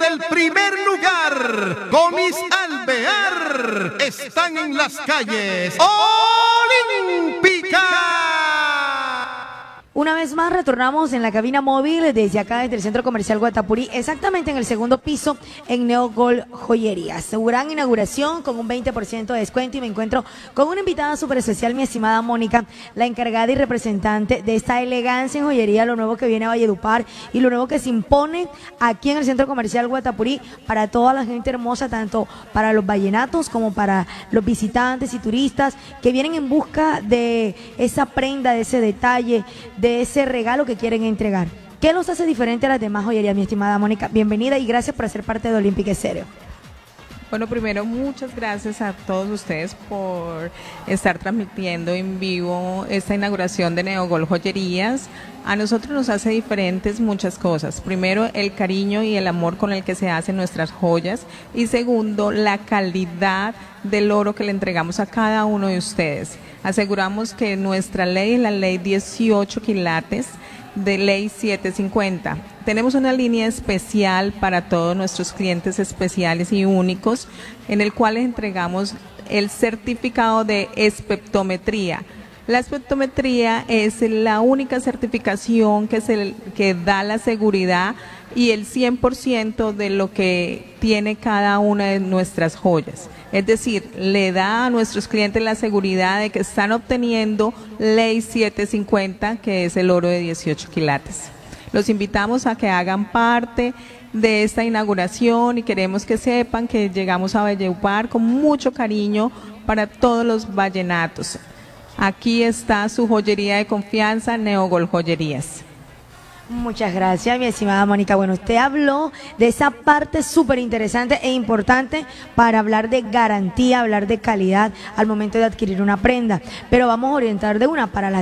del primer lugar, Gomis Alvear, están en las calles Olímpica. Una vez más retornamos en la cabina móvil desde acá, desde el Centro Comercial Guatapurí, exactamente en el segundo piso en Neogol Joyerías. Su gran inauguración con un 20% de descuento y me encuentro con una invitada súper especial, mi estimada Mónica, la encargada y representante de esta elegancia en joyería, lo nuevo que viene a Valledupar y lo nuevo que se impone aquí en el Centro Comercial Guatapurí para toda la gente hermosa, tanto para los vallenatos como para los visitantes y turistas que vienen en busca de esa prenda, de ese detalle, de ese regalo que quieren entregar. ¿Qué los hace diferente a las demás joyerías, mi estimada Mónica? Bienvenida y gracias por ser parte de Olímpica Estéreo. Bueno, primero muchas gracias a todos ustedes por estar transmitiendo en vivo esta inauguración de Neogol Joyerías. A nosotros nos hace diferentes muchas cosas. Primero, el cariño y el amor con el que se hacen nuestras joyas. Y segundo, la calidad del oro que le entregamos a cada uno de ustedes. Aseguramos que nuestra ley es la ley 18 quilates de ley 750. Tenemos una línea especial para todos nuestros clientes especiales y únicos, en el cual les entregamos el certificado de espectrometría. La espectrometría es la única certificación que da la seguridad y el 100% de lo que tiene cada una de nuestras joyas. Es decir, le da a nuestros clientes la seguridad de que están obteniendo ley 750, que es el oro de 18 quilates. Los invitamos a que hagan parte de esta inauguración y queremos que sepan que llegamos a Valledupar con mucho cariño para todos los vallenatos. Aquí está su joyería de confianza, Neogol Joyerías. Muchas gracias, mi estimada Mónica. Bueno, usted habló de esa parte súper interesante e importante para hablar de garantía, hablar de calidad al momento de adquirir una prenda. Pero vamos a orientar de una para la